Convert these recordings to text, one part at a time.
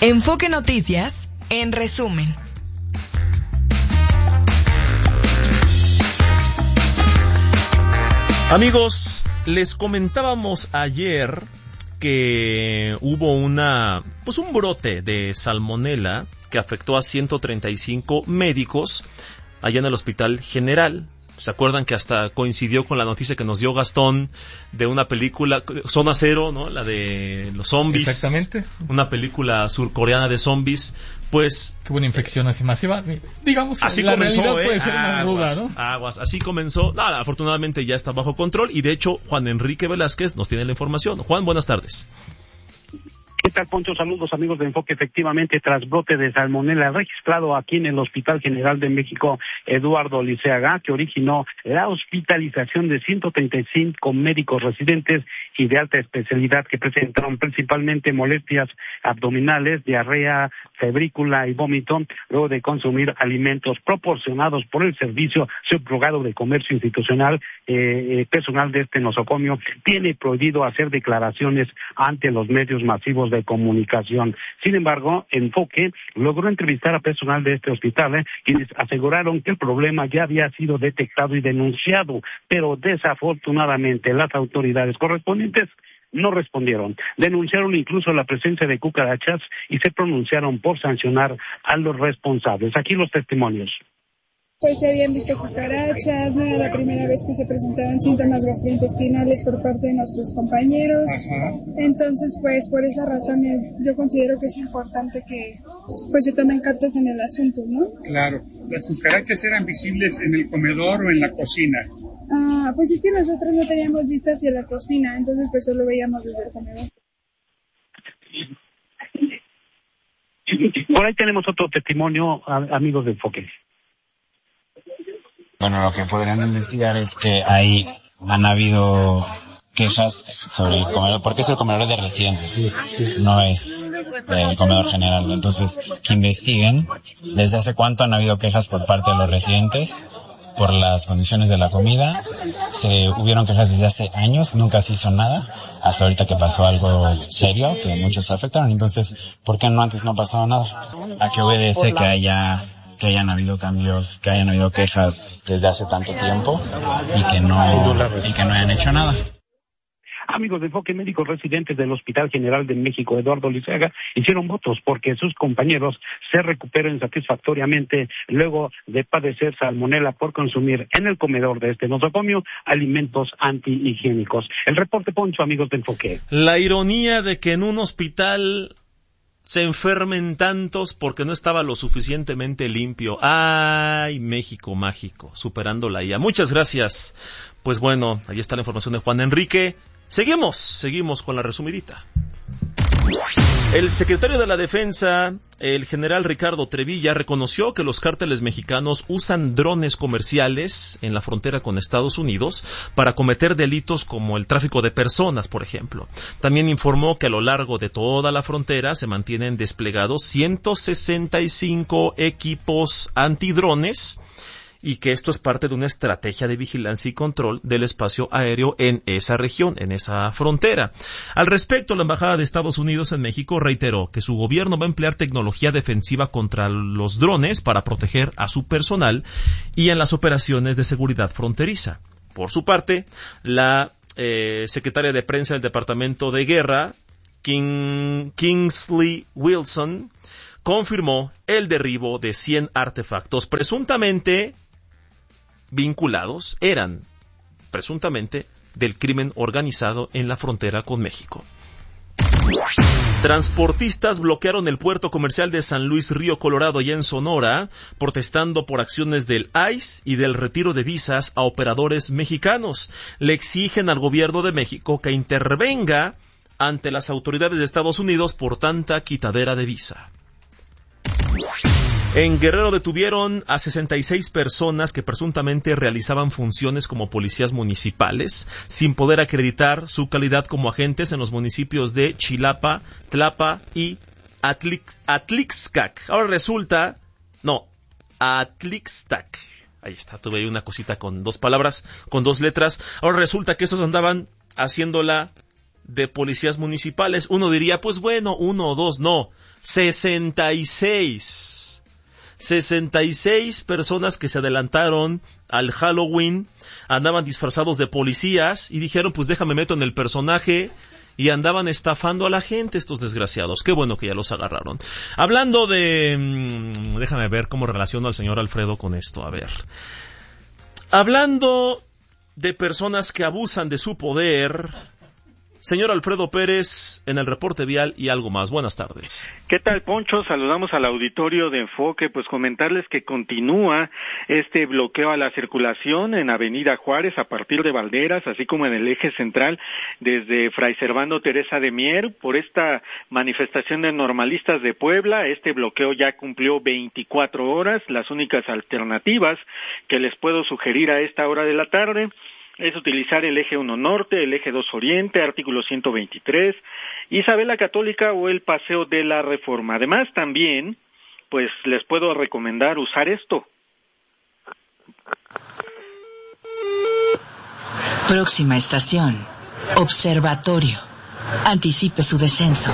Enfoque Noticias, en resumen. Amigos, les comentábamos ayer que hubo un brote de salmonela que afectó a 135 médicos allá en el Hospital General. ¿Se acuerdan que hasta coincidió con la noticia que nos dio Gastón de una película, Zona Cero, ¿no? La de los zombies. Exactamente. Una película surcoreana de zombies. Pues que hubo una infección así masiva. Digamos que así la comenzó, realidad puede ser más ruda, ¿no? Así comenzó. Nada, afortunadamente ya está bajo control y de hecho Juan Enrique Velázquez nos tiene la información. Juan, buenas tardes. ¿Qué tal, Poncho? Saludos, amigos de Enfoque. Efectivamente, tras brote de salmonela registrado aquí en el Hospital General de México, Eduardo Liceaga, que originó la hospitalización de 135 médicos residentes y de alta especialidad que presentaron principalmente molestias abdominales, diarrea, febrícula y vómito, luego de consumir alimentos proporcionados por el Servicio Subrogado de Comercio Institucional. Personal de este nosocomio tiene prohibido hacer declaraciones ante los medios masivos de comunicación. Sin embargo, Enfoque logró entrevistar a personal de este hospital, quienes aseguraron que el problema ya había sido detectado y denunciado, pero desafortunadamente las autoridades correspondientes no respondieron. Denunciaron incluso la presencia de cucarachas y se pronunciaron por sancionar a los responsables. Aquí los testimonios. Pues se habían visto cucarachas, no era la primera vez que se presentaban síntomas gastrointestinales por parte de nuestros compañeros. Ajá. Entonces, pues por esa razón yo considero que es importante que pues se tomen cartas en el asunto, ¿no? Claro. ¿Las cucarachas eran visibles en el comedor o en la cocina? Pues es que nosotros no teníamos vista hacia la cocina, entonces pues solo veíamos desde el comedor. Por ahí tenemos otro testimonio, amigos de Enfoque. Bueno, lo que podrían investigar es que han habido quejas sobre el comedor, porque es el comedor de residentes, no es el comedor general. Entonces, que investiguen desde hace cuánto han habido quejas por parte de los residentes por las condiciones de la comida. Hubieron quejas desde hace años, nunca se hizo nada, hasta ahorita que pasó algo serio, que muchos se afectaron. Entonces, ¿por qué antes no ha pasado nada? ¿A qué obedece que hayan habido cambios, que hayan habido quejas desde hace tanto tiempo y que no hayan hecho nada? Amigos de Enfoque, médicos residentes del Hospital General de México, Eduardo Liceaga, hicieron votos porque sus compañeros se recuperen satisfactoriamente luego de padecer salmonela por consumir en el comedor de este nosocomio alimentos antihigiénicos. El reporte, Poncho, amigos de Enfoque. La ironía de que en un hospital se enfermen tantos porque no estaba lo suficientemente limpio. ¡Ay, México mágico! Superando la IA. Muchas gracias. Pues bueno, ahí está la información de Juan Enrique. Seguimos con la resumidita. El secretario de la Defensa, el general Ricardo Trevilla, reconoció que los cárteles mexicanos usan drones comerciales en la frontera con Estados Unidos para cometer delitos como el tráfico de personas, por ejemplo. También informó que a lo largo de toda la frontera se mantienen desplegados 165 equipos antidrones y que esto es parte de una estrategia de vigilancia y control del espacio aéreo en esa región, en esa frontera. Al respecto, la Embajada de Estados Unidos en México reiteró que su gobierno va a emplear tecnología defensiva contra los drones para proteger a su personal y en las operaciones de seguridad fronteriza. Por su parte, la secretaria de prensa del Departamento de Guerra, Kingsley Wilson, confirmó el derribo de 100 artefactos presuntamente vinculados, eran presuntamente del crimen organizado en la frontera con México. Transportistas bloquearon el puerto comercial de San Luis Río Colorado allá en Sonora, protestando por acciones del ICE y del retiro de visas a operadores mexicanos. Le exigen al gobierno de México que intervenga ante las autoridades de Estados Unidos por tanta quitadera de visa. En Guerrero detuvieron a 66 personas que presuntamente realizaban funciones como policías municipales sin poder acreditar su calidad como agentes en los municipios de Chilapa, Tlapa y Atlixcac. Ahora resulta... Atlixtac. Ahí está, tuve ahí una cosita con dos palabras, con dos letras. Ahora resulta que esos andaban haciéndola de policías municipales. Uno diría, pues bueno, 1 o 2, no, 66 personas que se adelantaron al Halloween, andaban disfrazados de policías y dijeron, pues déjame meto en el personaje, y andaban estafando a la gente estos desgraciados. Qué bueno que ya los agarraron. Hablando de... déjame ver cómo relaciono al señor Alfredo con esto, a ver. Hablando de personas que abusan de su poder... Señor Alfredo Pérez, en el reporte vial y algo más. Buenas tardes. ¿Qué tal, Poncho? Saludamos al auditorio de Enfoque. Pues comentarles que continúa este bloqueo a la circulación en Avenida Juárez a partir de Valderas, así como en el eje central desde Fray Servando Teresa de Mier, por esta manifestación de normalistas de Puebla. Este bloqueo ya cumplió 24 horas. Las únicas alternativas que les puedo sugerir a esta hora de la tarde es utilizar el eje 1 Norte, el eje 2 Oriente, artículo 123, Isabel la Católica o el Paseo de la Reforma. Además, también, pues les puedo recomendar usar esto. Próxima estación, Observatorio. Anticipe su descenso.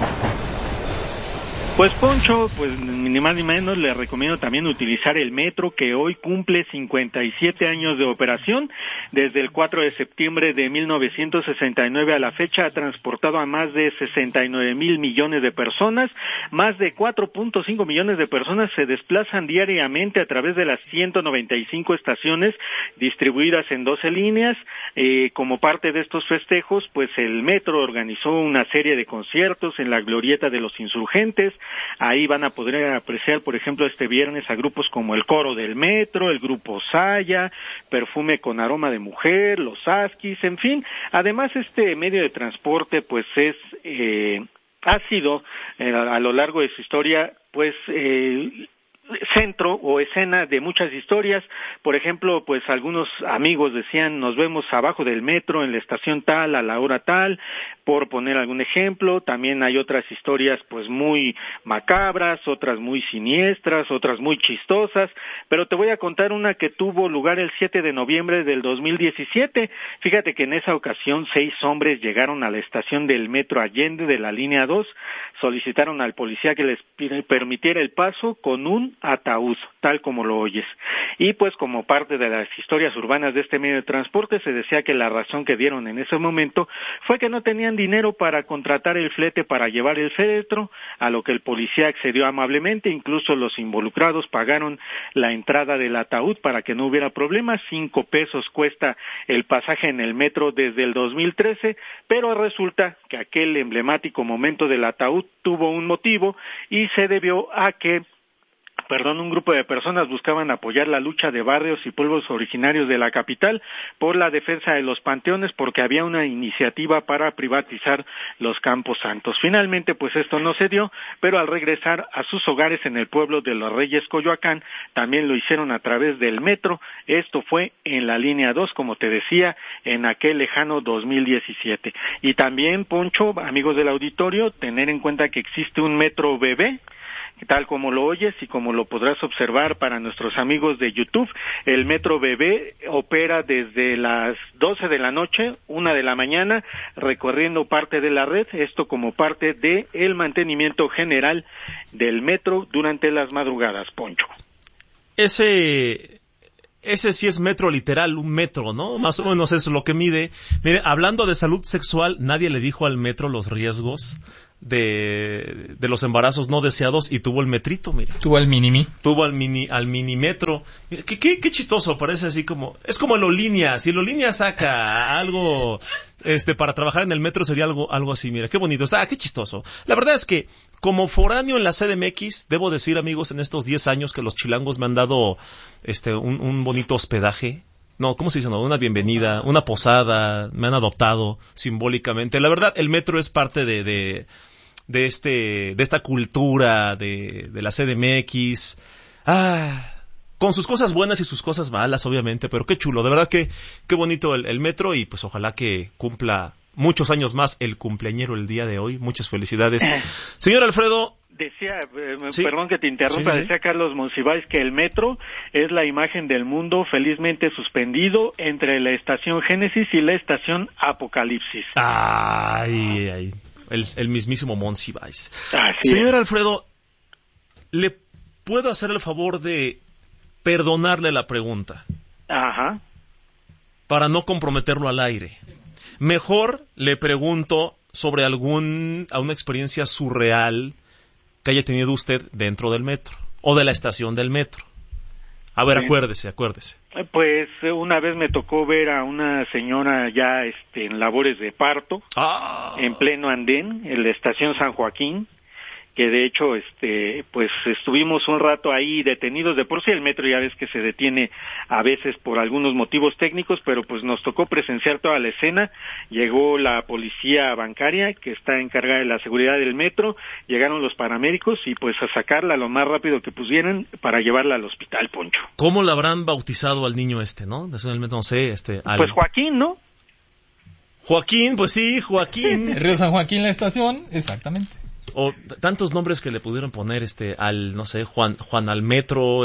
Pues Poncho, pues ni más ni menos le recomiendo también utilizar el metro, que hoy cumple 57 años de operación. Desde el 4 de septiembre de 1969 a la fecha ha transportado a más de 69,000 millones de personas. Más de 4.5 millones de personas se desplazan diariamente a través de las 195 estaciones distribuidas en 12 líneas. Como parte de estos festejos, pues el metro organizó una serie de conciertos en la Glorieta de los Insurgentes. Ahí van a poder apreciar, por ejemplo, este viernes a grupos como el Coro del Metro, el Grupo Saya, Perfume con Aroma de Mujer, Los Askis, en fin. Además, este medio de transporte, pues ha sido a lo largo de su historia, pues centro o escena de muchas historias. Por ejemplo, pues algunos amigos decían, nos vemos abajo del metro en la estación tal a la hora tal, por poner algún ejemplo. También hay otras historias pues muy macabras, otras muy siniestras, otras muy chistosas, pero te voy a contar una que tuvo lugar el 7 de noviembre del 2017. Fíjate que en esa ocasión 6 hombres llegaron a la estación del metro Allende de la línea 2, solicitaron al policía que les permitiera el paso con un ataúd, tal como lo oyes. Y pues como parte de las historias urbanas de este medio de transporte, se decía que la razón que dieron en ese momento fue que no tenían dinero para contratar el flete para llevar el féretro, a lo que el policía accedió amablemente. Incluso los involucrados pagaron la entrada del ataúd para que no hubiera problemas. 5 pesos cuesta el pasaje en el metro desde el 2013, pero resulta que aquel emblemático momento del ataúd tuvo un motivo y se debió a que un grupo de personas buscaban apoyar la lucha de barrios y pueblos originarios de la capital por la defensa de los panteones, porque había una iniciativa para privatizar los campos santos. Finalmente, pues esto no se dio, pero al regresar a sus hogares en el pueblo de Los Reyes, Coyoacán, también lo hicieron a través del metro. Esto fue en la línea 2, como te decía, en aquel lejano 2017. Y también, Poncho, amigos del auditorio, tener en cuenta que existe un metro bebé, tal como lo oyes y como lo podrás observar para nuestros amigos de YouTube. El Metro Bebé opera desde las 12 de la noche, 1 de la mañana, recorriendo parte de la red, esto como parte de el mantenimiento general del metro durante las madrugadas, Poncho. Ese sí es metro literal, un metro, ¿no? Más o menos eso es lo que mide. Mire, hablando de salud sexual, nadie le dijo al metro los riesgos de los embarazos no deseados y tuvo el metrito, mira. Tuvo el mini-mi. Tuvo al mini metro. Mira, qué chistoso, parece así como, es como Lolínea. Si Lolínea saca algo, para trabajar en el metro sería algo así, mira, qué bonito. Qué chistoso. La verdad es que, como foráneo en la CDMX, debo decir, amigos, en estos 10 años que los chilangos me han dado, un bonito hospedaje. No, ¿cómo se dice? No, una bienvenida, una posada, me han adoptado simbólicamente. La verdad, el metro es parte de esta cultura de la CDMX. Con sus cosas buenas y sus cosas malas, obviamente, pero qué chulo, de verdad que qué bonito el metro, y pues ojalá que cumpla muchos años más el cumpleañero el día de hoy. Muchas felicidades. Señor Alfredo, Decía, Sí. perdón que te interrumpa, Sí. decía Carlos Monsiváis que el metro es la imagen del mundo felizmente suspendido entre la estación Génesis y la estación Apocalipsis. Ay, el mismísimo Monsiváis. Así Señor Alfredo, ¿le puedo hacer el favor de perdonarle la pregunta? Ajá. Para no comprometerlo al aire. Mejor le pregunto sobre alguna experiencia surreal que haya tenido usted dentro del metro o de la estación del metro. A ver, acuérdese. Pues una vez me tocó ver a una señora ya en labores de parto, en pleno andén, en la estación San Joaquín, que de hecho pues estuvimos un rato ahí detenidos. De por sí el metro ya ves que se detiene a veces por algunos motivos técnicos, pero pues nos tocó presenciar toda la escena. Llegó la policía bancaria que está encargada de la seguridad del metro, llegaron los paramédicos y pues a sacarla lo más rápido que pudieran para llevarla al hospital, Poncho. ¿Cómo le habrán bautizado al niño no? No sé, Pues Joaquín, ¿no? Joaquín, pues sí, Joaquín. El río San Joaquín, la estación, exactamente. O tantos nombres que le pudieron poner, al, no sé, Juan al Metro,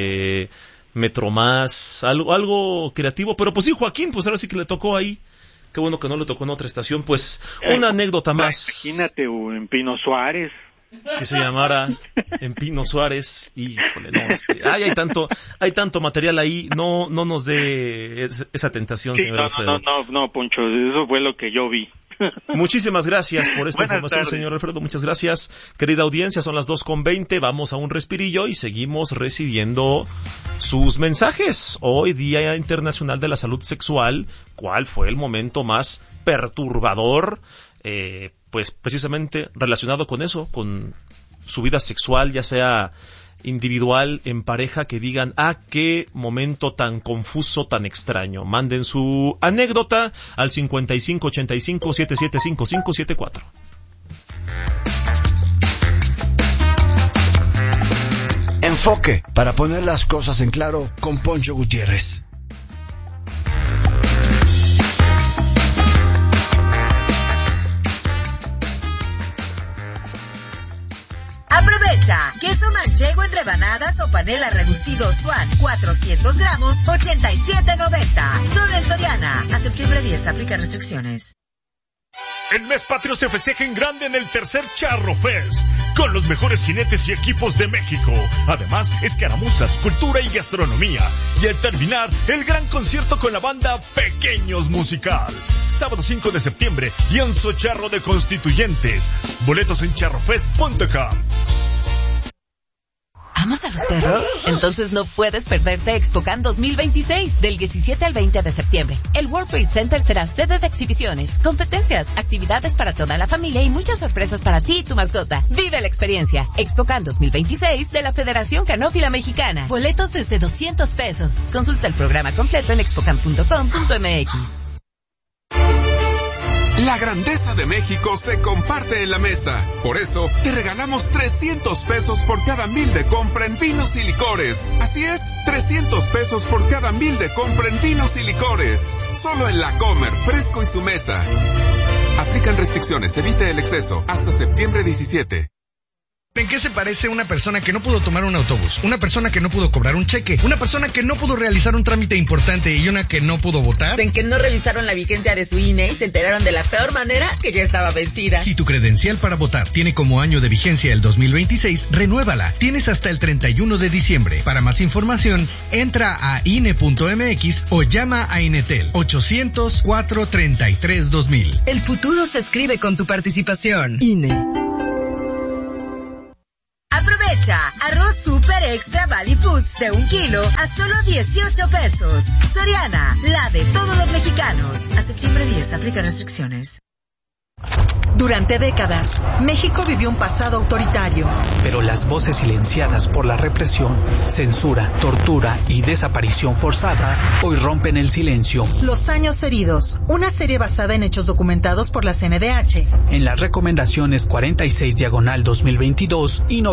Metro Más, algo creativo, pero pues sí, Joaquín, pues ahora sí que le tocó ahí. Qué bueno que no le tocó en otra estación, pues una anécdota más. Imagínate, en Pino Suárez. Que se llamara en Pino Suárez. Híjole, no, hay tanto material ahí, no nos dé esa tentación, sí, señor Alfredo. No, Poncho, eso fue lo que yo vi. Muchísimas gracias por esta Buenas información, tardes. señor Alfredo. Muchas gracias. Querida audiencia, son las 2:20. Vamos a un respirillo y seguimos recibiendo sus mensajes. Hoy, Día Internacional de la Salud Sexual. ¿Cuál fue el momento más perturbador? Pues precisamente relacionado con eso, con su vida sexual, ya sea individual, en pareja, que digan, qué momento tan confuso, tan extraño. Manden su anécdota al 5585-775574. Enfoque, para poner las cosas en claro, con Poncho Gutiérrez. Aprovecha, queso manchego en rebanadas o panela reducido Swan, 400 gramos, 87.90. Solo en Soriana. A septiembre 10, aplica restricciones. El mes patrio se festeja en grande en el tercer Charro Fest, con los mejores jinetes y equipos de México. Además, escaramuzas, cultura y gastronomía. Y al terminar, el gran concierto con la banda Pequeños Musical. Sábado 5 de septiembre, Lienzo Charro de Constituyentes. Boletos en charrofest.com. ¿Amas a los perros? Entonces no puedes perderte ExpoCan 2026, del 17 al 20 de septiembre. El World Trade Center será sede de exhibiciones, competencias, actividades para toda la familia y muchas sorpresas para ti y tu mascota. Vive la experiencia. ExpoCan 2026 de la Federación Canófila Mexicana. Boletos desde $200. Consulta el programa completo en expocan.com.mx. La grandeza de México se comparte en la mesa. Por eso, te regalamos $300 por cada 1,000 de compra en vinos y licores. Así es, $300 por cada 1,000 de compra en vinos y licores. Solo en La Comer, Fresco y Su Mesa. Aplican restricciones, evite el exceso. Hasta septiembre 17. ¿En qué se parece una persona que no pudo tomar un autobús? Una persona que no pudo cobrar un cheque, una persona que no pudo realizar un trámite importante y una que no pudo votar. En que no revisaron la vigencia de su INE y se enteraron de la peor manera que ya estaba vencida. Si tu credencial para votar tiene como año de vigencia el 2026, renuévala. Tienes hasta el 31 de diciembre. Para más información, entra a INE.mx o llama a Inetel 800-433-2000. El futuro se escribe con tu participación. INE. Aprovecha, arroz super extra Valley Foods de 1 kilo a solo $18. Soriana, la de todos los mexicanos. A septiembre 10, aplica restricciones. Durante décadas, México vivió un pasado autoritario. Pero las voces silenciadas por la represión, censura, tortura y desaparición forzada hoy rompen el silencio. Los años heridos, una serie basada en hechos documentados por la CNDH. En las recomendaciones 46/2022 y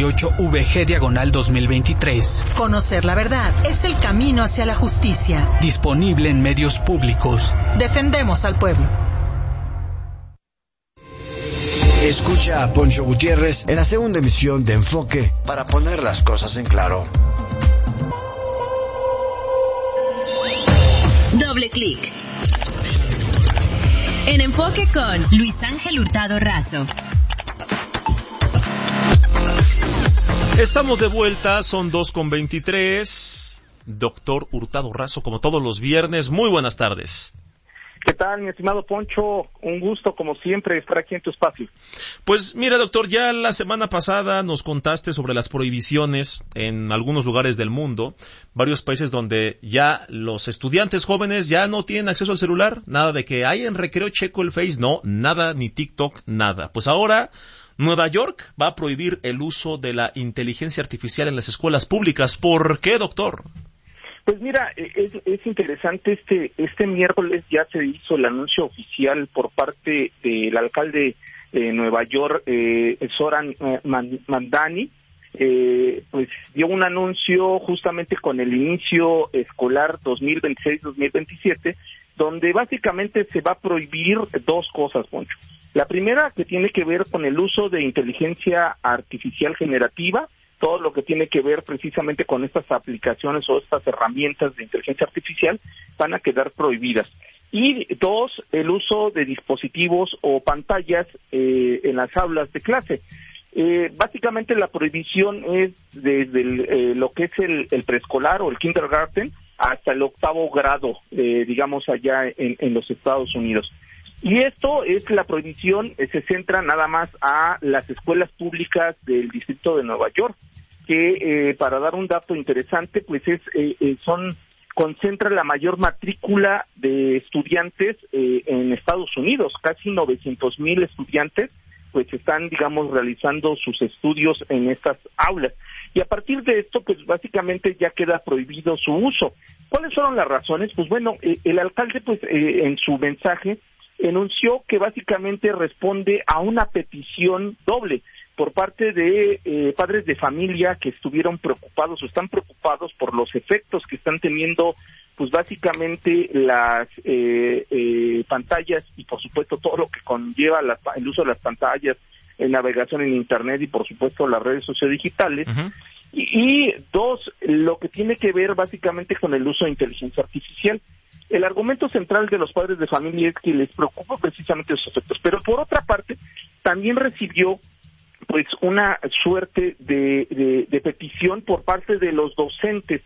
98/VG/2023. Conocer la verdad es el camino hacia la justicia. Disponible en medios públicos. Defendemos al pueblo. Escucha a Poncho Gutiérrez en la segunda emisión de Enfoque para poner las cosas en claro. Doble clic. En Enfoque con Luis Ángel Hurtado Razo. Estamos de vuelta, son 2:23. Doctor Hurtado Razo, como todos los viernes, muy buenas tardes. ¿Qué tal, mi estimado Poncho? Un gusto, como siempre, estar aquí en tu espacio. Pues mira, doctor, ya la semana pasada nos contaste sobre las prohibiciones en algunos lugares del mundo, varios países donde ya los estudiantes jóvenes ya no tienen acceso al celular, nada de que hay en recreo checo el Face, no, nada, ni TikTok, nada. Pues ahora Nueva York va a prohibir el uso de la inteligencia artificial en las escuelas públicas. ¿Por qué, doctor? Pues mira, es interesante, este miércoles ya se hizo el anuncio oficial por parte del alcalde de Nueva York, Zoran Mamdani, pues dio un anuncio justamente con el inicio escolar 2026-2027, donde básicamente se va a prohibir dos cosas, Poncho. La primera, que tiene que ver con el uso de inteligencia artificial generativa, todo lo que tiene que ver precisamente con estas aplicaciones o estas herramientas de inteligencia artificial van a quedar prohibidas. Y dos, el uso de dispositivos o pantallas en las aulas de clase. Básicamente la prohibición es desde lo que es el preescolar o el kindergarten hasta el 8º grado, digamos allá en los Estados Unidos. Y esto es la prohibición, se centra nada más a las escuelas públicas del Distrito de Nueva York, que para dar un dato interesante, pues concentra la mayor matrícula de estudiantes en Estados Unidos, casi 900,000 estudiantes, pues están, digamos, realizando sus estudios en estas aulas. Y a partir de esto, pues básicamente ya queda prohibido su uso. ¿Cuáles fueron las razones? Pues bueno, el alcalde, pues en su mensaje, enunció que básicamente responde a una petición doble por parte de padres de familia que estuvieron preocupados o están preocupados por los efectos que están teniendo, pues básicamente las pantallas y por supuesto todo lo que conlleva el uso de las pantallas, navegación en internet y por supuesto las redes sociodigitales. Uh-huh. Y dos, lo que tiene que ver básicamente con el uso de inteligencia artificial. El argumento central de los padres de familia es que les preocupa precisamente esos efectos, pero por otra parte también recibió pues una suerte de petición por parte de los docentes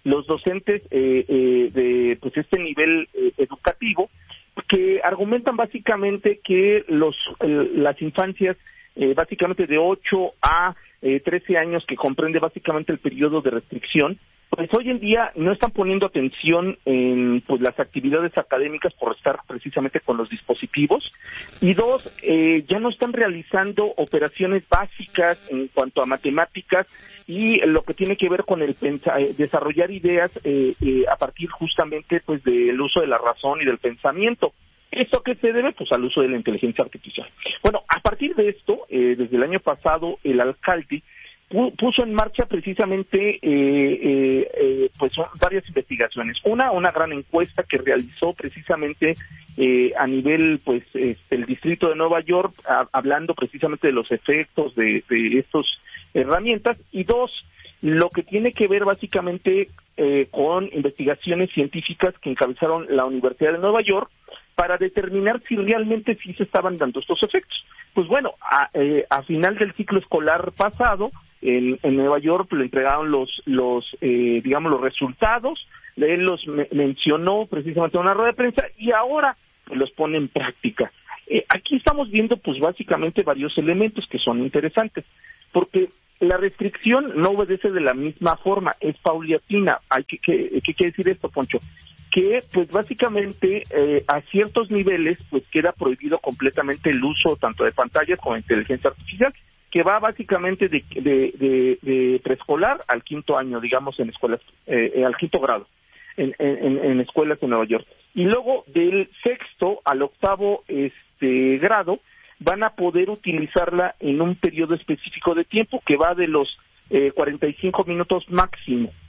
de pues este nivel educativo, que argumentan básicamente que las infancias básicamente de 8 a 13 años, que comprende básicamente el periodo de restricción, pues hoy en día no están poniendo atención en pues las actividades académicas por estar precisamente con los dispositivos, y dos, ya no están realizando operaciones básicas en cuanto a matemáticas y lo que tiene que ver con el desarrollar ideas a partir justamente pues del uso de la razón y del pensamiento. ¿Esto qué se debe? Pues al uso de la inteligencia artificial. Bueno, a partir de esto, desde el año pasado, el alcalde puso en marcha precisamente pues varias investigaciones. Una gran encuesta que realizó precisamente a nivel pues el Distrito de Nueva York, hablando precisamente de los efectos de estas herramientas, y dos, lo que tiene que ver básicamente con investigaciones científicas que encabezaron la Universidad de Nueva York para determinar si realmente sí se estaban dando estos efectos. Pues bueno, a final del ciclo escolar pasado, en Nueva York le entregaron los resultados, él los mencionó precisamente en una rueda de prensa y ahora los pone en práctica. Aquí estamos viendo pues básicamente varios elementos que son interesantes, porque la restricción no obedece de la misma forma, es paulatina. ¿Qué quiere decir esto, Poncho? Que pues básicamente a ciertos niveles pues queda prohibido completamente el uso tanto de pantallas como de inteligencia artificial, que va básicamente de preescolar al 5º año, digamos, en escuelas, al 5º grado, en escuelas de Nueva York. Y luego del 6º al 8º grado van a poder utilizarla en un periodo específico de tiempo que va de los 45 minutos máximo.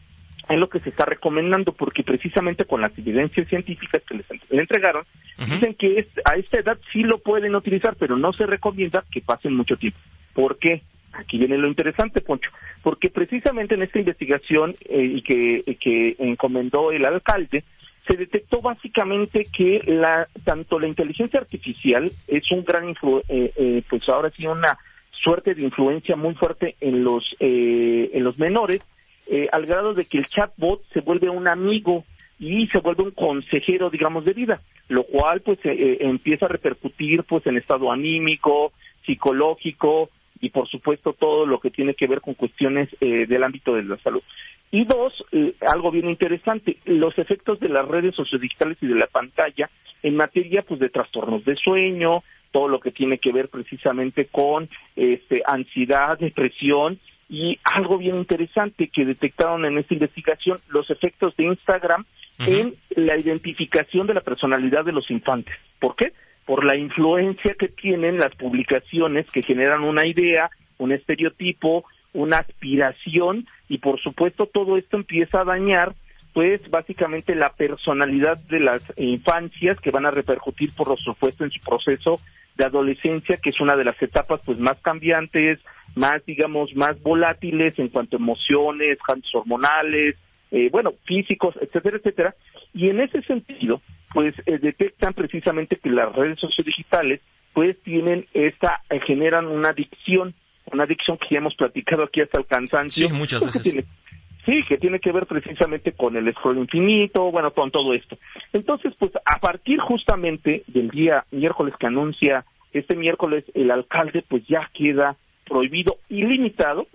es lo que se está recomendando, porque precisamente con las evidencias científicas que le entregaron, dicen que a esta edad sí lo pueden utilizar, pero no se recomienda que pasen mucho tiempo. ¿Por qué? Aquí viene lo interesante, Poncho, porque precisamente en esta investigación que encomendó el alcalde, se detectó básicamente que tanto la inteligencia artificial es un gran pues ahora sí una suerte de influencia muy fuerte en los menores, al grado de que el chatbot se vuelve un amigo y se vuelve un consejero, digamos, de vida, lo cual pues empieza a repercutir pues en estado anímico, psicológico y por supuesto todo lo que tiene que ver con cuestiones del ámbito de la salud. Y dos, algo bien interesante, los efectos de las redes sociodigitales y de la pantalla en materia pues de trastornos de sueño, todo lo que tiene que ver precisamente con ansiedad, depresión, y algo bien interesante que detectaron en esta investigación, los efectos de Instagram en la identificación de la personalidad de los infantes. ¿Por qué? Por la influencia que tienen las publicaciones que generan una idea, un estereotipo, una aspiración, y por supuesto todo esto empieza a dañar pues básicamente la personalidad de las infancias, que van a repercutir por supuesto en su proceso de adolescencia, que es una de las etapas pues más cambiantes, más digamos más volátiles en cuanto a emociones, cambios hormonales, físicos, etcétera, etcétera. Y en ese sentido pues detectan precisamente que las redes sociodigitales pues generan una adicción que ya hemos platicado aquí hasta el cansancio. Sí, muchas veces. Que tiene que ver precisamente con el scroll infinito, con todo esto. Entonces, pues a partir justamente del día miércoles que anuncia este miércoles el alcalde, pues ya queda prohibido y limitado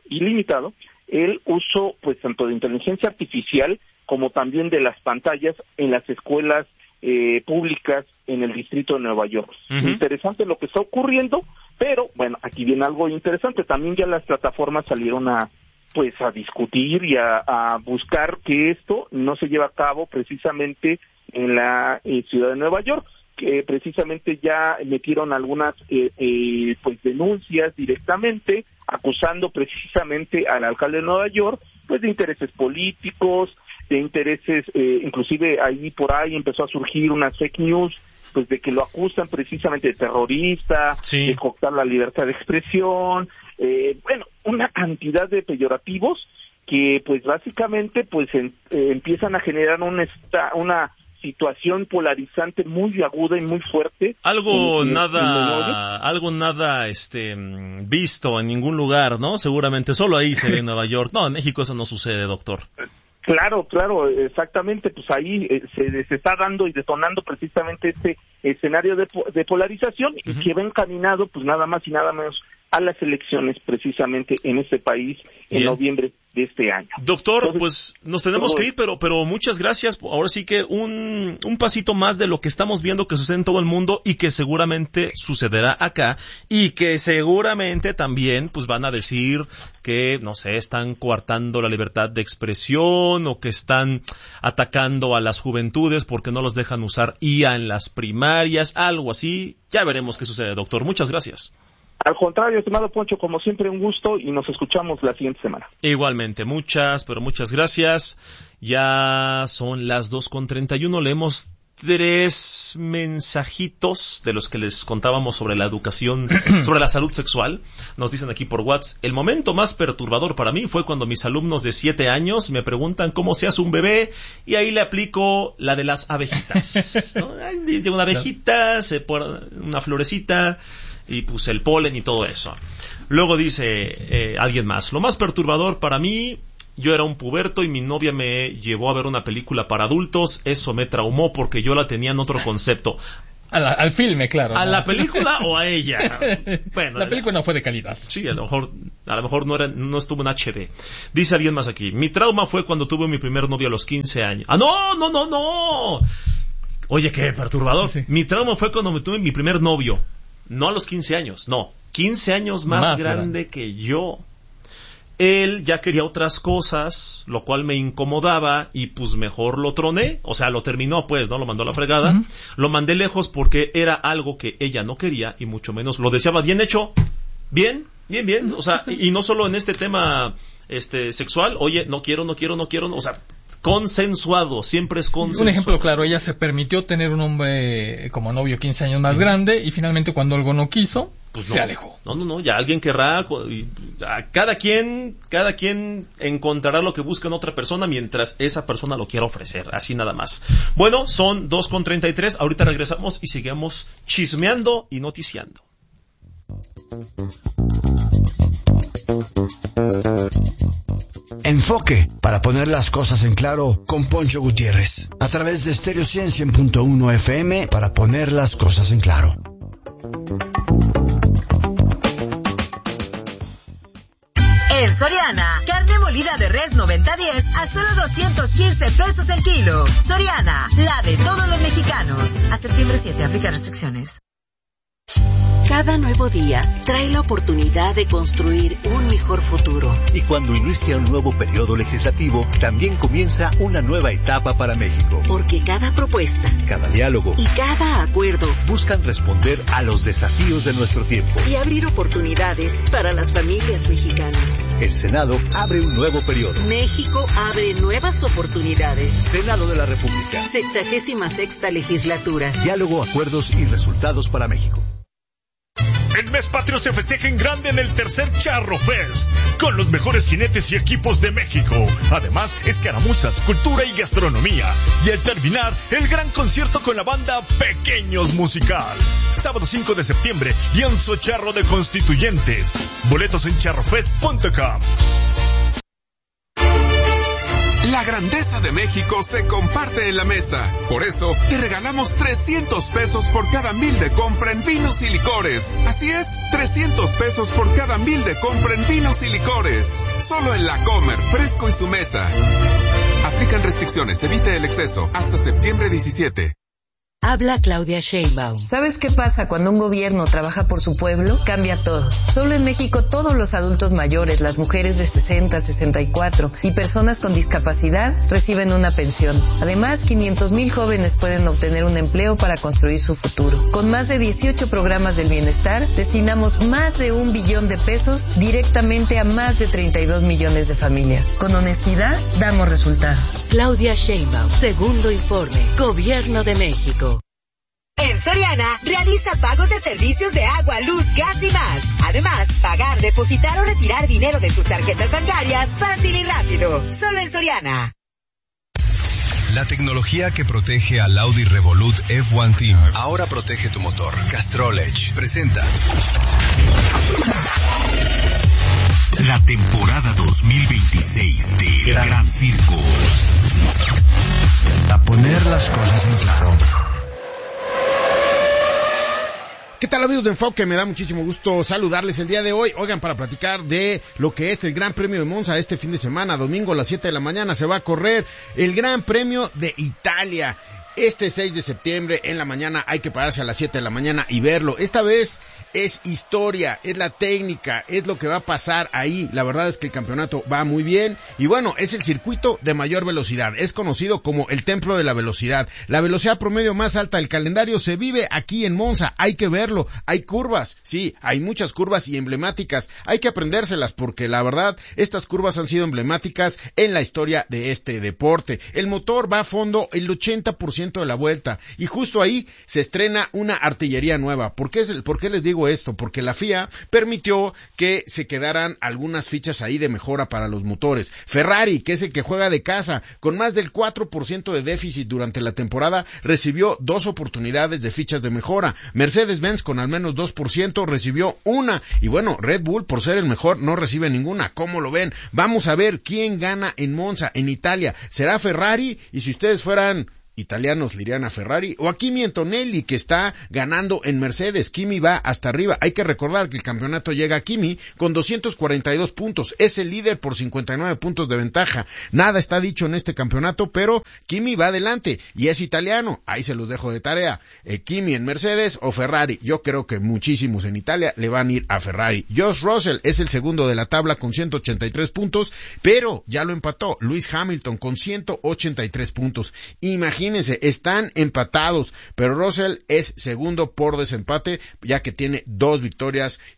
el uso pues tanto de inteligencia artificial como también de las pantallas en las escuelas públicas en el distrito de Nueva York. Interesante lo que está ocurriendo, pero aquí viene algo interesante. También ya las plataformas salieron a discutir y a buscar que esto no se lleve a cabo precisamente en la ciudad de Nueva York, que precisamente ya metieron algunas denuncias directamente acusando precisamente al alcalde de Nueva York pues de intereses políticos, de intereses, inclusive ahí por ahí empezó a surgir unas fake news pues de que lo acusan precisamente de terrorista, de cooptar la libertad de expresión, una cantidad de peyorativos que pues básicamente pues empiezan a generar una situación polarizante muy aguda y muy fuerte. Algo nada visto en ningún lugar, ¿no? Seguramente solo ahí se ve en Nueva York. No, en México eso no sucede, doctor. Claro, exactamente, pues ahí se está dando y detonando precisamente este escenario de polarización y que va encaminado pues nada más y nada menos a las elecciones precisamente en este país en noviembre de este año. Doctor, entonces, pues nos tenemos que ir, pero muchas gracias. Ahora sí que un pasito más de lo que estamos viendo que sucede en todo el mundo y que seguramente sucederá acá y que seguramente también pues van a decir que, no sé, están coartando la libertad de expresión o que están atacando a las juventudes porque no los dejan usar IA en las primarias, algo así. Ya veremos qué sucede, doctor. Muchas gracias. Al contrario, estimado Poncho, como siempre un gusto y nos escuchamos la siguiente semana. Igualmente, muchas gracias. Ya son las 2:31, leemos 3 mensajitos de los que les contábamos sobre la educación, sobre la salud sexual. Nos dicen aquí por WhatsApp: el momento más perturbador para mí fue cuando mis alumnos de 7 años me preguntan cómo se hace un bebé y ahí le aplico la de las abejitas, ¿no? De una abejita, se pone una florecita y puse el polen y todo eso. Luego dice alguien más: lo más perturbador para mí, yo era un puberto y mi novia me llevó a ver una película para adultos. Eso me traumó porque yo la tenía en otro concepto. Al filme, claro. ¿A la película o a ella? Bueno, la película no fue de calidad. Sí, a lo mejor no estuvo en HD. Dice alguien más aquí: mi trauma fue cuando tuve mi primer novio a los 15 años. ¡Ah, no! Oye, qué perturbador. Sí. Mi trauma fue cuando me tuve mi primer novio. No a los 15 años, no. 15 años más grande que yo. Él ya quería otras cosas, lo cual me incomodaba y pues mejor lo troné. O sea, lo terminó pues, ¿no? Lo mandó a la fregada. Uh-huh. Lo mandé lejos porque era algo que ella no quería y mucho menos lo deseaba. Bien hecho. Bien. O sea, y no solo en este tema sexual. Oye, no quiero. O sea, consensuado, siempre es consensuado. Un ejemplo claro, ella se permitió tener un hombre como novio 15 años más grande y finalmente cuando algo no quiso, pues se alejó. No, ya alguien querrá, cada quien encontrará lo que busca en otra persona mientras esa persona lo quiera ofrecer, así nada más. Bueno, son 2:33, ahorita regresamos y seguimos chismeando y noticiando. Enfoque, para poner las cosas en claro, con Poncho Gutiérrez, a través de Stereo 100.1 FM, para poner las cosas en claro. En Soriana, carne molida de res 90-10 a solo 215 pesos el kilo. Soriana, la de todos los mexicanos. A septiembre 7, aplica restricciones. Cada nuevo día trae la oportunidad de construir un mejor futuro. Y cuando inicia un nuevo periodo legislativo, también comienza una nueva etapa para México. Porque cada propuesta, cada diálogo y cada acuerdo buscan responder a los desafíos de nuestro tiempo y abrir oportunidades para las familias mexicanas. El Senado abre un nuevo periodo. México abre nuevas oportunidades. Senado de la República. 66ª legislatura. Diálogo, acuerdos y resultados para México. El mes patrio se festeja en grande en el tercer Charro Fest, con los mejores jinetes y equipos de México. Además, escaramuzas, cultura y gastronomía. Y al terminar, el gran concierto con la banda Pequeños Musical. Sábado 5 de septiembre, lienzo charro de Constituyentes. Boletos en charrofest.com. La grandeza de México se comparte en la mesa. Por eso, te regalamos 300 pesos por cada 1,000 de compra en vinos y licores. Así es, 300 pesos por cada 1,000 de compra en vinos y licores. Solo en La Comer, Fresco y Su Mesa. Aplican restricciones, evite el exceso. Hasta septiembre 17. Habla Claudia Sheinbaum. ¿Sabes qué pasa cuando un gobierno trabaja por su pueblo? Cambia todo. Solo en México todos los adultos mayores, las mujeres de 60, 64 y personas con discapacidad reciben una pensión. Además, 500,000 jóvenes pueden obtener un empleo para construir su futuro. Con más de 18 programas del bienestar, destinamos más de 1 billón de pesos directamente a más de 32 millones de familias. Con honestidad, damos resultados. Claudia Sheinbaum, segundo informe, Gobierno de México. En Soriana, realiza pagos de servicios de agua, luz, gas y más. Además, pagar, depositar o retirar dinero de tus tarjetas bancarias fácil y rápido. Solo en Soriana. La tecnología que protege al Audi Revolut F1 Team ahora protege tu motor. Castrol Edge presenta la temporada 2026 de Gran Circo. A poner las cosas en claro. ¿Qué tal, amigos de Enfoque? Me da muchísimo gusto saludarles el día de hoy. Oigan, para platicar de lo que es el Gran Premio de Monza este fin de semana, domingo a las 7 de la mañana se va a correr el Gran Premio de Italia. Este 6 de septiembre en la mañana hay que pararse a las 7 de la mañana y verlo. Esta vez es historia, es la técnica, es lo que va a pasar ahí. La verdad es que el campeonato va muy bien y bueno, es el circuito de mayor velocidad. Es conocido como el templo de la velocidad. La velocidad promedio más alta del calendario se vive aquí en Monza. Hay que verlo. Hay curvas, sí, hay muchas curvas y emblemáticas. Hay que aprendérselas porque la verdad, estas curvas han sido emblemáticas en la historia de este deporte. El motor va a fondo el 80% de la vuelta y justo ahí se estrena una artillería nueva. ¿Por qué les digo esto? Porque la FIA permitió que se quedaran algunas fichas ahí de mejora para los motores. Ferrari, que es el que juega de casa, con más del 4% de déficit durante la temporada, recibió 2 oportunidades de fichas de mejora. Mercedes-Benz, con al menos 2%, recibió una. Y bueno, Red Bull, por ser el mejor, no recibe ninguna. ¿Cómo lo ven? Vamos a ver quién gana en Monza, en Italia. ¿Será Ferrari? Y si ustedes fueran italianos, le irían a Ferrari, o a Kimi Antonelli, que está ganando en Mercedes. Kimi va hasta arriba. Hay que recordar que el campeonato llega a Kimi con 242 puntos. Es el líder por 59 puntos de ventaja. Nada está dicho en este campeonato, pero Kimi va adelante y es italiano. Ahí se los dejo de tarea. Kimi en Mercedes o Ferrari. Yo creo que muchísimos en Italia le van a ir a Ferrari. George Russell es el segundo de la tabla con 183 puntos, pero ya lo empató Lewis Hamilton con 183 puntos. Imagínense, están empatados, pero Russell es segundo por desempate, ya que tiene 2 victorias y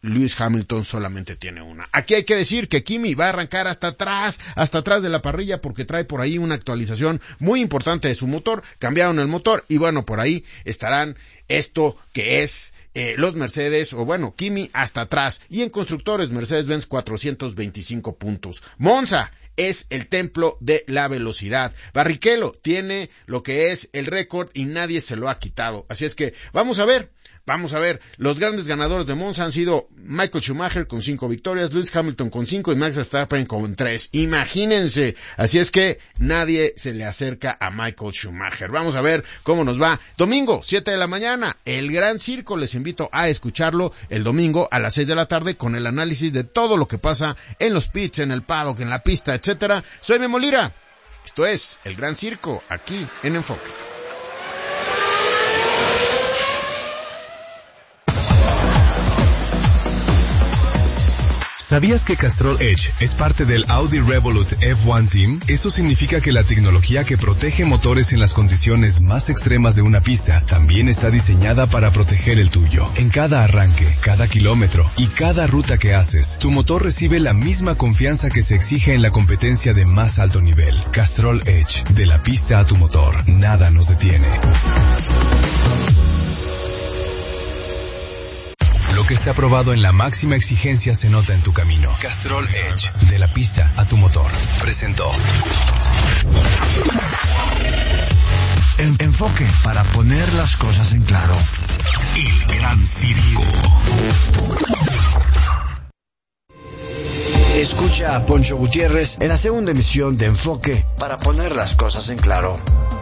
Lewis Hamilton solamente tiene una. Aquí hay que decir que Kimi va a arrancar hasta atrás de la parrilla, porque trae por ahí una actualización muy importante de su motor. Cambiaron el motor y bueno, por ahí estarán esto que es los Mercedes, o bueno, Kimi hasta atrás. Y en constructores, Mercedes-Benz 425 puntos. Monza es el templo de la velocidad. Barrichello tiene lo que es el récord y nadie se lo ha quitado. Así es que vamos a ver. Los grandes ganadores de Monza han sido Michael Schumacher con 5 victorias, Lewis Hamilton con 5 y Max Verstappen con 3. Imagínense. Así es que nadie se le acerca a Michael Schumacher. Vamos a ver cómo nos va. Domingo, 7 de la mañana, el Gran Circo. Les invito a escucharlo el domingo a las 6 de la tarde con el análisis de todo lo que pasa en los pits, en el paddock, en la pista, etcétera. Soy Memo Lira. Esto es el Gran Circo, aquí en Enfoque. ¿Sabías que Castrol Edge es parte del Audi Revolut F1 Team? Eso significa que la tecnología que protege motores en las condiciones más extremas de una pista también está diseñada para proteger el tuyo. En cada arranque, cada kilómetro y cada ruta que haces, tu motor recibe la misma confianza que se exige en la competencia de más alto nivel. Castrol Edge, de la pista a tu motor, nada nos detiene. Lo que está probado en la máxima exigencia se nota en tu camino. Castrol Edge, de la pista a tu motor. Presentó. Enfoque, para poner las cosas en claro. El Gran Circo. Escucha a Poncho Gutiérrez en la segunda emisión de Enfoque, para poner las cosas en claro.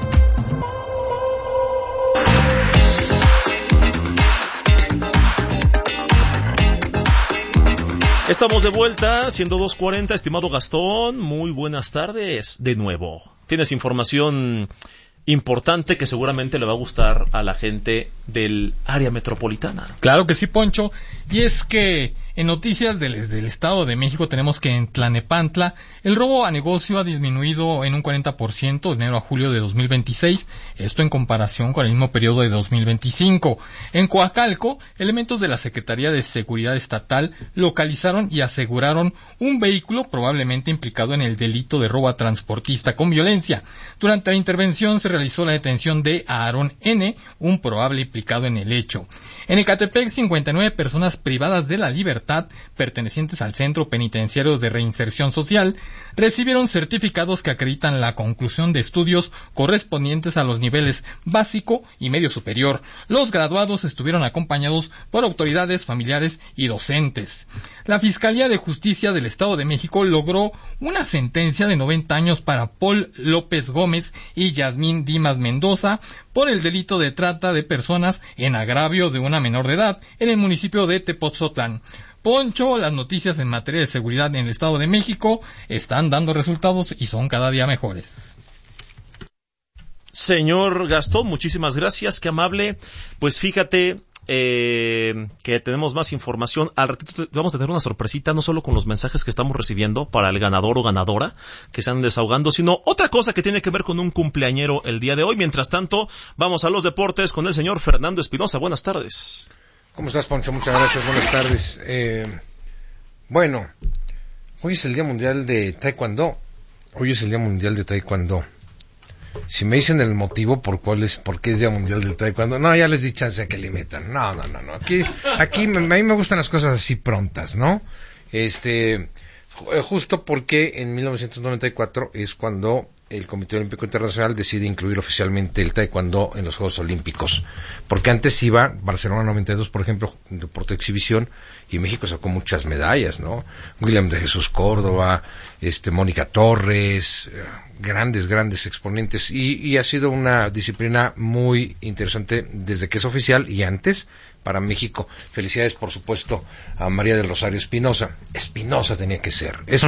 Estamos de vuelta, siendo 2:40, estimado Gastón, muy buenas tardes de nuevo. Tienes información importante que seguramente le va a gustar a la gente del área metropolitana. Claro que sí, Poncho, y es que en noticias desde el Estado de México tenemos que en Tlanepantla el robo a negocio ha disminuido en un 40% de enero a julio de 2026, esto en comparación con el mismo periodo de 2025. En Coacalco, elementos de la Secretaría de Seguridad Estatal localizaron y aseguraron un vehículo probablemente implicado en el delito de robo a transportista con violencia. Durante la intervención se realizó la detención de Aarón N., un probable implicado en el hecho. En Ecatepec, 59 personas privadas de la libertad pertenecientes al Centro Penitenciario de Reinserción Social recibieron certificados que acreditan la conclusión de estudios correspondientes a los niveles básico y medio superior. Los graduados estuvieron acompañados por autoridades, familiares y docentes. La Fiscalía de Justicia del Estado de México logró una sentencia de 90 años para Paul López Gómez y Yasmín Dimas Mendoza por el delito de trata de personas en agravio de una menor de edad en el municipio de Tepoztlán. Poncho, las noticias en materia de seguridad en el Estado de México están dando resultados y son cada día mejores. Señor Gastón, muchísimas gracias, qué amable. Pues fíjate que tenemos más información. Al ratito vamos a tener una sorpresita, no solo con los mensajes que estamos recibiendo para el ganador o ganadora que están desahogando, sino otra cosa que tiene que ver con un cumpleañero el día de hoy. Mientras tanto, vamos a los deportes con el señor Fernando Espinosa. Buenas tardes. ¿Cómo estás, Poncho? Muchas gracias, buenas tardes. Bueno, hoy es el Día Mundial de Taekwondo. Si me dicen el motivo por qué es Día Mundial del Taekwondo, no, ya les di chance a que le metan. No. Aquí a mí me gustan las cosas así prontas, ¿no? Justo porque en 1994 es cuando el Comité Olímpico Internacional decide incluir oficialmente el taekwondo en los Juegos Olímpicos. Porque antes iba Barcelona 92, por ejemplo, un deporte de exhibición, y México sacó muchas medallas, ¿no? William de Jesús Córdoba, Mónica Torres, grandes exponentes, y ha sido una disciplina muy interesante desde que es oficial y antes para México. Felicidades, por supuesto, a María del Rosario Espinosa. Espinosa tenía que ser. Es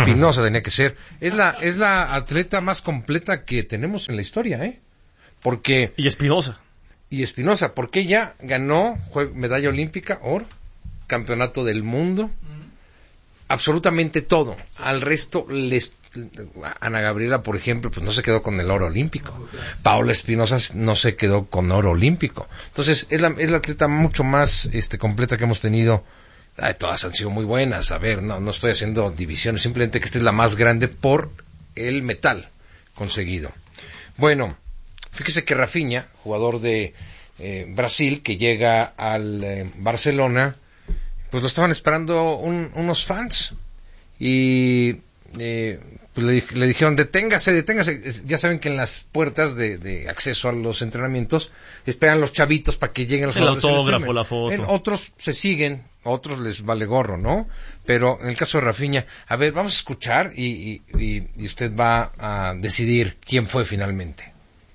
la atleta más completa que tenemos en la historia, Porque... Y Espinosa, porque ella ganó medalla olímpica, oro, campeonato del mundo, absolutamente todo. Al resto Ana Gabriela, por ejemplo, pues no se quedó con el oro olímpico. Paola Espinosa no se quedó con oro olímpico. Entonces, es la atleta mucho más completa que hemos tenido Todas han sido muy buenas. A ver, no estoy haciendo divisiones, simplemente que esta es la más grande por el metal conseguido. Bueno, fíjese que Rafinha, jugador de Brasil, que llega al Barcelona, pues lo estaban esperando unos fans y pues le dijeron deténgase. Ya saben que en las puertas de acceso a los entrenamientos esperan los chavitos para que lleguen los jugadores. El autógrafo, la foto. Otros se siguen, a otros les vale gorro, ¿no? Pero en el caso de Rafinha, a ver, vamos a escuchar y usted va a decidir quién fue finalmente.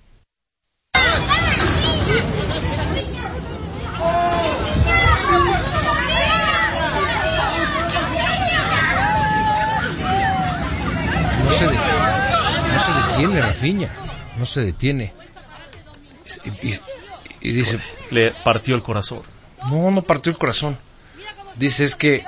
No se detiene Rafinha, no se detiene. Y dice... Le partió el corazón. No partió el corazón. Dice, es que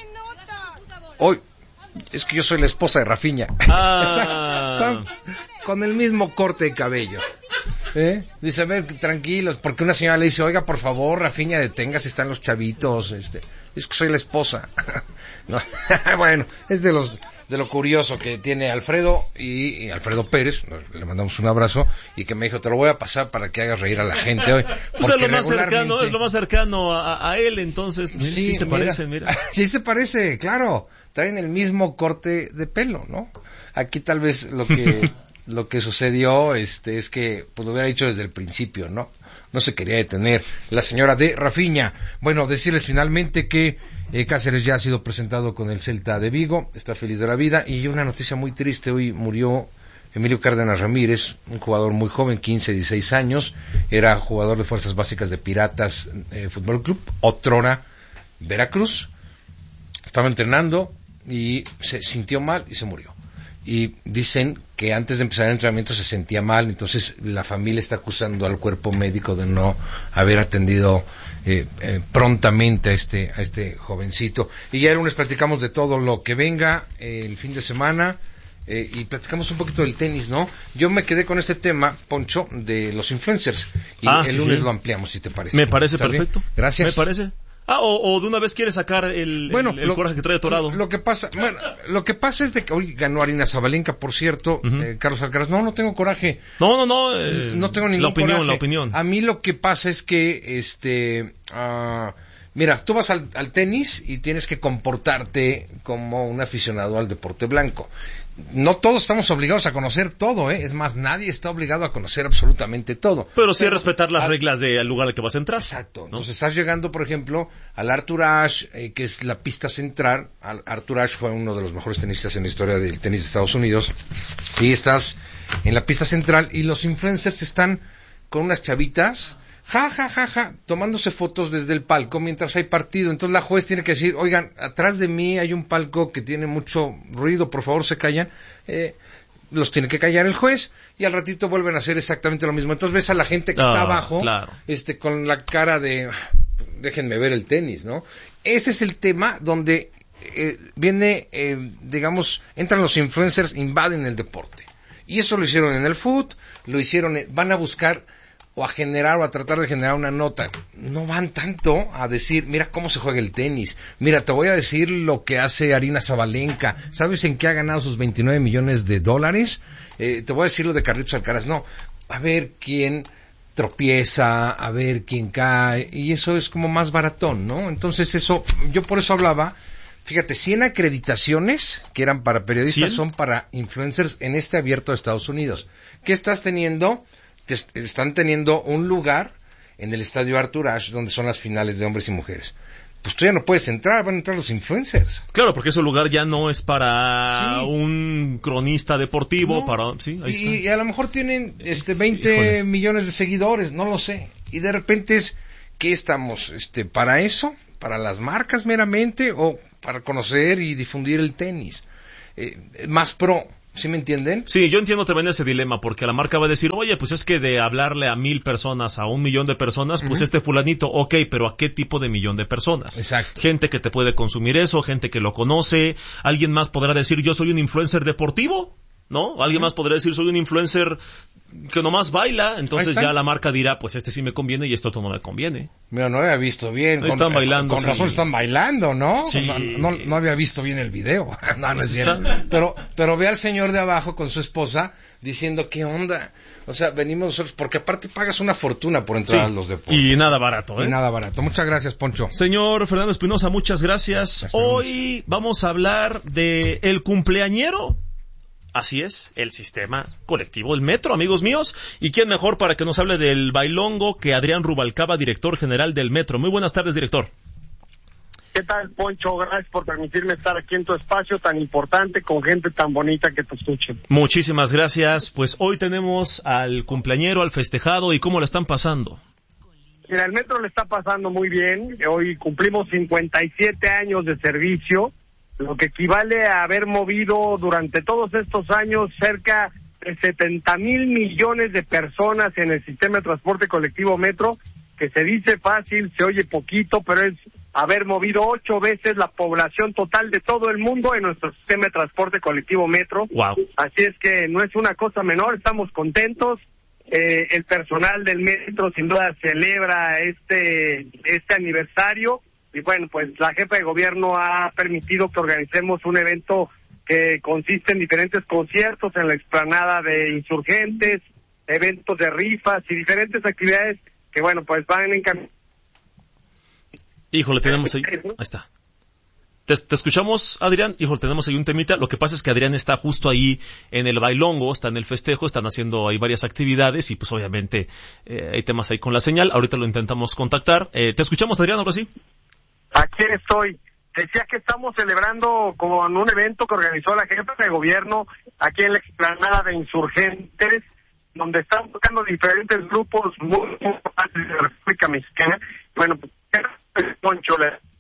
yo soy la esposa de Rafinha. Está con el mismo corte de cabello. Dice, a ver, tranquilos, porque una señora le dice, oiga, por favor, Rafinha, deténgase, están los chavitos. Es que soy la esposa. No. Bueno, es de lo curioso que tiene Alfredo y Alfredo Pérez, le mandamos un abrazo, y que me dijo, te lo voy a pasar para que hagas reír a la gente hoy. Pues es lo más cercano a él, entonces sí se parecen, mira. Sí se parece, claro, traen el mismo corte de pelo, ¿no? Aquí tal vez lo que sucedió es que pues lo hubiera dicho desde el principio, ¿no? No se quería detener la señora de Rafinha. Bueno, decirles finalmente que Cáceres ya ha sido presentado con el Celta de Vigo, está feliz de la vida. Y una noticia muy triste, hoy murió Emilio Cárdenas Ramírez, un jugador muy joven, 15, 16 años, era jugador de fuerzas básicas de Piratas Fútbol Club, otrora Veracruz. Estaba entrenando y se sintió mal y se murió. Y dicen que antes de empezar el entrenamiento se sentía mal, entonces la familia está acusando al cuerpo médico de no haber atendido prontamente a este jovencito. Y ya lunes platicamos de todo lo que venga el fin de semana y platicamos un poquito del tenis, ¿no? Yo me quedé con este tema, Poncho, de los influencers, y el lunes lo ampliamos, si te parece. Me parece perfecto. Gracias. Me parece. O de una vez quieres sacar el coraje que trae atorado. Lo que pasa es de que hoy ganó Aryna Sabalenka, por cierto, Carlos Alcaraz. No tengo coraje. No tengo ningún coraje. La opinión. A mí lo que pasa es que, mira, tú vas al tenis y tienes que comportarte como un aficionado al deporte blanco. No todos estamos obligados a conocer todo, Es más, nadie está obligado a conocer absolutamente todo. Pero sí respetar las reglas del lugar al que vas a entrar. Exacto. ¿No? Entonces estás llegando, por ejemplo, al Arthur Ashe, que es la pista central. Arthur Ashe fue uno de los mejores tenistas en la historia del tenis de Estados Unidos. Y estás en la pista central y los influencers están con unas chavitas, tomándose fotos desde el palco mientras hay partido. Entonces la juez tiene que decir, oigan, atrás de mí hay un palco que tiene mucho ruido, por favor se callan. Los tiene que callar el juez y al ratito vuelven a hacer exactamente lo mismo. Entonces ves a la gente que está abajo, con la cara de déjenme ver el tenis, ¿no? Ese es el tema donde entran los influencers, invaden el deporte. Y eso lo hicieron en el fútbol, van a buscar o a generar o a tratar de generar una nota. No van tanto a decir, mira cómo se juega el tenis, mira, te voy a decir lo que hace Aryna Sabalenka, ¿sabes en qué ha ganado sus $29 millones? Te voy a decir lo de Carlitos Alcaraz. No, a ver quién tropieza, a ver quién cae, y eso es como más baratón, ¿no? Entonces yo por eso hablaba, fíjate, 100 acreditaciones que eran para periodistas son para influencers en este abierto de Estados Unidos. ¿Qué estás teniendo? Están teniendo un lugar en el estadio Arthur Ashe donde son las finales de hombres y mujeres. Pues tú ya no puedes entrar, van a entrar los influencers. Claro, porque ese lugar ya no es para un cronista deportivo, ahí está. Y a lo mejor tienen 20 millones de seguidores, no lo sé. Y de repente ¿qué estamos? ¿Para eso? ¿Para las marcas meramente? ¿O para conocer y difundir el tenis? Más pro. ¿Sí me entienden? Sí, yo entiendo también ese dilema, porque la marca va a decir, oye, pues es que de hablarle a 1,000 personas, a 1,000,000 de personas, pues fulanito, pero ¿a qué tipo de 1,000,000 de personas? Exacto. Gente que te puede consumir eso, gente que lo conoce, alguien más podrá decir, yo soy un influencer deportivo. ¿no? Alguien más podría decir, soy un influencer que nomás baila, entonces ya la marca dirá, pues este sí me conviene y esto otro no me conviene. Mira, no había visto bien. Están bailando. Con razón están bailando, ¿no? Sí. No había visto bien el video. No es cierto. Pero ve al señor de abajo con su esposa diciendo, ¿qué onda? O sea, venimos nosotros, porque aparte pagas una fortuna por entrar a los deportes. Y nada barato, Y nada barato. Muchas gracias, Poncho. Señor Fernando Espinosa, muchas gracias. Hoy vamos a hablar de el cumpleañero. Así es, el sistema colectivo del metro, amigos míos. ¿Y quién mejor para que nos hable del bailongo que Adrián Rubalcaba, director general del metro? Muy buenas tardes, director. ¿Qué tal, Poncho? Gracias por permitirme estar aquí en tu espacio tan importante con gente tan bonita que te escuchen. Muchísimas gracias. Pues hoy tenemos al cumpleañero, al festejado. ¿Y cómo la están pasando? Mira, el metro le está pasando muy bien. Hoy cumplimos 57 años de servicio, lo que equivale a haber movido durante todos estos años cerca de 70,000 millones de personas en el sistema de transporte colectivo metro, que se dice fácil, se oye poquito, pero es haber movido 8 veces la población total de todo el mundo en nuestro sistema de transporte colectivo metro. Wow. Así es que no es una cosa menor, estamos contentos. El personal del metro sin duda celebra este aniversario. Y bueno, pues la jefa de gobierno ha permitido que organicemos un evento que consiste en diferentes conciertos en la explanada de Insurgentes, eventos de rifas y diferentes actividades que, bueno, pues van en camino. Híjole, tenemos ahí... Ahí está. Te escuchamos, Adrián. Híjole, tenemos ahí un temita. Lo que pasa es que Adrián está justo ahí en el bailongo, está en el festejo, están haciendo ahí varias actividades y pues obviamente hay temas ahí con la señal. Ahorita lo intentamos contactar. ¿Te escuchamos, Adrián, ahora sí? Aquí estoy. Decía que estamos celebrando con un evento que organizó la jefa de gobierno aquí en la explanada de Insurgentes, donde están tocando diferentes grupos muy importantes de la República Mexicana. Bueno, Poncho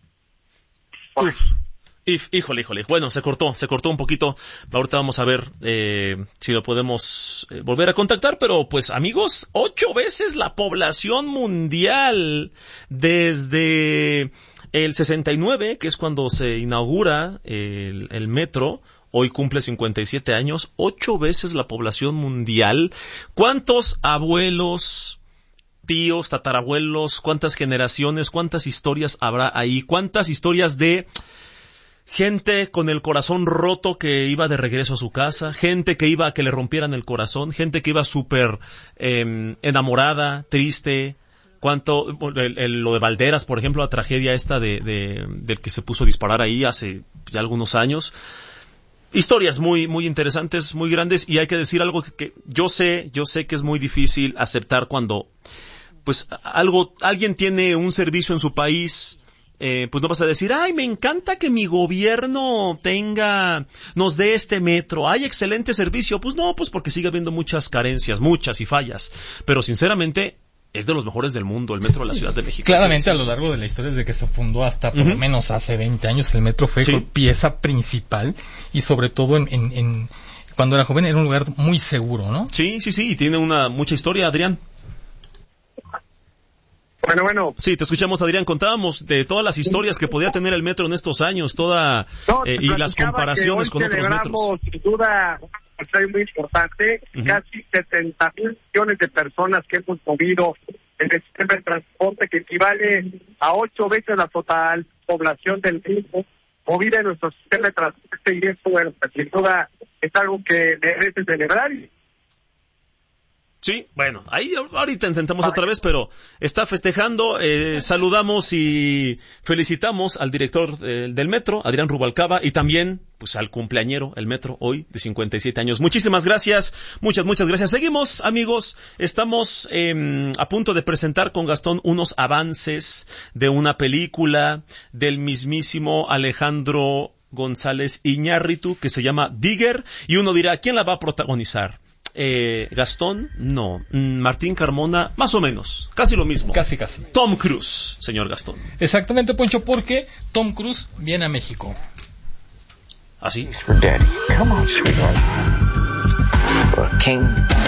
Híjole. Bueno, se cortó un poquito. Ahorita vamos a ver si lo podemos volver a contactar, pero pues amigos, 8 veces la población mundial desde el 69, que es cuando se inaugura el metro. Hoy cumple 57 años, 8 veces la población mundial. ¿Cuántos abuelos, tíos, tatarabuelos, cuántas generaciones, cuántas historias habrá ahí? ¿Cuántas historias de gente con el corazón roto que iba de regreso a su casa? Gente que iba a que le rompieran el corazón, gente que iba súper enamorada, triste. Cuánto, lo de Valderas, por ejemplo, la tragedia esta del que se puso a disparar ahí hace ya algunos años. Historias muy, muy interesantes, muy grandes, y hay que decir algo que yo sé que es muy difícil aceptar cuando, pues, alguien tiene un servicio en su país, pues no vas a decir, ay, me encanta que mi gobierno nos dé este metro, hay excelente servicio. Pues no, pues porque sigue habiendo muchas carencias, muchas y fallas, pero sinceramente es de los mejores del mundo, el metro de la Ciudad de México. Claramente a lo largo de la historia, desde que se fundó hasta por lo menos hace 20 años, el metro fue pieza principal, y sobre todo en cuando era joven era un lugar muy seguro, ¿no? Sí, y tiene mucha historia, Adrián. Bueno. Sí, te escuchamos, Adrián. Contábamos de todas las historias que podía tener el metro en estos años, y las comparaciones con otros metros. Sin duda, es muy importante. Casi 70,000 millones de personas que hemos movido en el sistema de transporte, que equivale a 8 veces la total población del mismo, movida en nuestro sistema de transporte, y eso, bueno, sin duda es algo que merece celebrar. Sí, bueno, ahí ahorita intentamos otra vez, pero está festejando. Saludamos y felicitamos al director del metro, Adrián Rubalcaba, y también pues al cumpleañero, el metro, hoy de 57 años. Muchísimas gracias, muchas gracias. Seguimos, amigos, estamos a punto de presentar con Gastón unos avances de una película del mismísimo Alejandro González Iñárritu que se llama Digger, y uno dirá, ¿quién la va a protagonizar? Gastón, no. Martín Carmona, más o menos. Casi lo mismo. Casi. Tom Cruise, señor Gastón. Exactamente, Poncho, porque Tom Cruise viene a México. ¿Así? For Daddy. Come on, sweetheart. For a king.